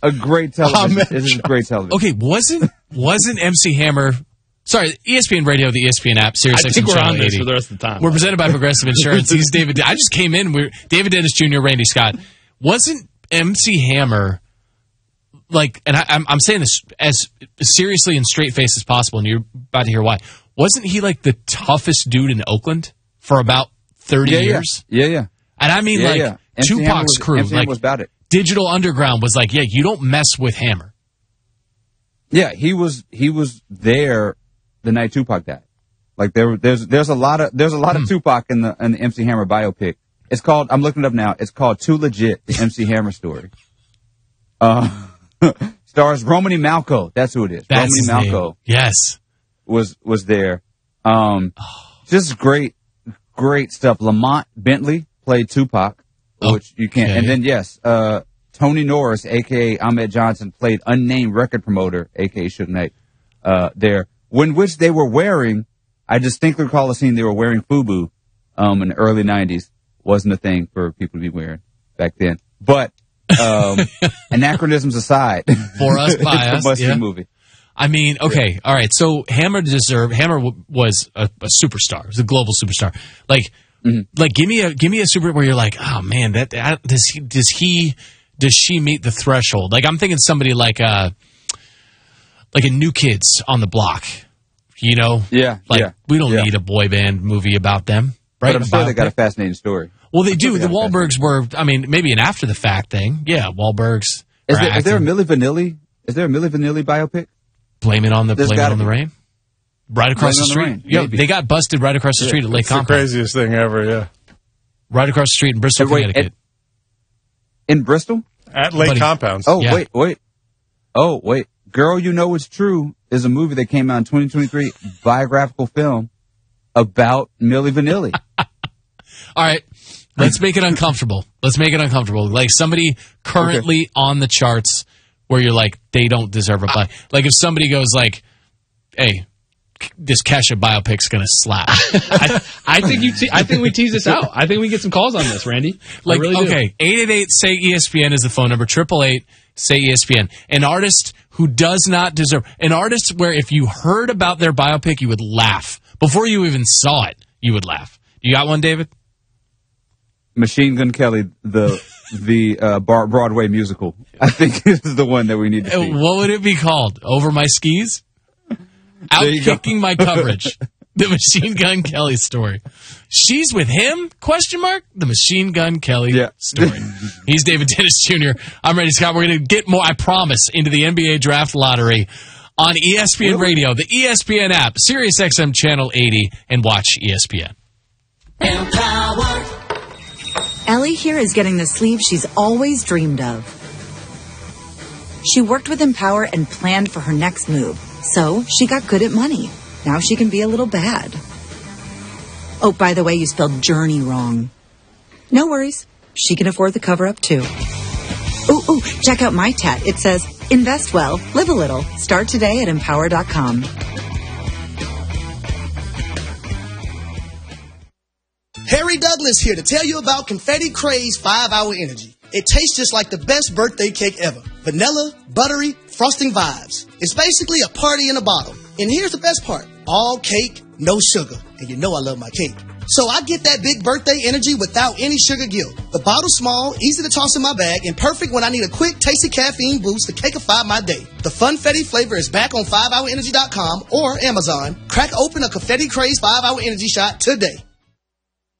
a great television. This is great television. Okay, wasn't MC Hammer... Sorry, ESPN Radio, the ESPN app, Sirius XM I think we're on this 80. for the rest of the time. We're presented by Progressive Insurance. He's David. I just came in. We're David Dennis Jr., Randy Scott. Wasn't MC Hammer and I'm saying this as seriously and straight face as possible, and you're about to hear why. Wasn't he like the toughest dude in Oakland for about 30 years? Yeah. And I mean, Tupac's crew, MC Hammer was about it. Digital Underground was like, yeah, you don't mess with Hammer. Yeah, he was there the night Tupac died. Like there's a lot of Tupac in the MC Hammer biopic. It's called, I'm looking it up now. It's called Too Legit, the MC Hammer story. Stars Romany Malco. That's who it is. That's Romany Malco. Yes. Was there. Just great stuff. Lamont Bentley played Tupac, which you can't. Okay. And then, yes, Tony Norris, a.k.a. Ahmed Johnson, played unnamed record promoter, a.k.a. Suge Knight, there. Which they were wearing, I distinctly recall a scene they were wearing FUBU in the early 90s. Wasn't a thing for people to be wearing back then. But anachronisms aside, for us, by it's a must-see movie. I mean, okay, all right. So Hammer was a superstar. He was a global superstar. Like give me a super where you're like, oh man, does she meet the threshold? Like I'm thinking somebody like a New Kids on the Block. You know, we don't need a boy band movie about them, right? But I'm sure they got a fascinating story. Well, they do. The Wahlbergs were, I mean, maybe an after the fact thing. Yeah, Wahlbergs. Is there a Milli Vanilli? Is there a Milli Vanilli biopic? Blame it on the Rain. Right across the street. Yeah, they got busted right across the street at Lake Compound. The craziest thing ever. Yeah. Right across the street in Bristol, Connecticut. In Bristol? At Lake Compounds. Oh, yeah. Wait. Oh, wait. Girl, You Know It's True is a movie that came out in 2023, biographical film about Milli Vanilli. All right. Let's make it uncomfortable. Like somebody currently on the charts where you're like, they don't deserve a buy. Like if somebody goes like, hey, this Kesha biopic's going to slap. I think we tease this out. I think we get some calls on this, Randy. Like, really okay, 888-SAY-ESPN is the phone number, 888-SAY-ESPN. An artist who does not deserve, an artist where if you heard about their biopic, you would laugh. Before you even saw it, you would laugh. You got one, David? Machine Gun Kelly, the Broadway musical. I think is the one that we need to see. What would it be called? Over My Skis? Outkicking My Coverage. The Machine Gun Kelly story. She's with him? ? The Machine Gun Kelly story. He's David Dennis Jr. I'm Randy Scott. We're going to get more, I promise, into the NBA Draft Lottery on ESPN Radio, the ESPN app, Sirius XM Channel 80, and watch ESPN. Empowered. Ellie here is getting the sleeve she's always dreamed of. She worked with Empower and planned for her next move. So she got good at money. Now she can be a little bad. Oh, by the way, you spelled journey wrong. No worries. She can afford the cover-up, too. Ooh, check out my tat. It says, invest well, live a little. Start today at Empower.com. Harry Douglas here to tell you about Confetti Craze 5-Hour Energy. It tastes just like the best birthday cake ever. Vanilla, buttery, frosting vibes. It's basically a party in a bottle. And here's the best part. All cake, no sugar. And you know I love my cake. So I get that big birthday energy without any sugar guilt. The bottle's small, easy to toss in my bag, and perfect when I need a quick, tasty caffeine boost to cakeify my day. The Funfetti flavor is back on 5hourenergy.com or Amazon. Crack open a Confetti Craze 5-Hour Energy shot today.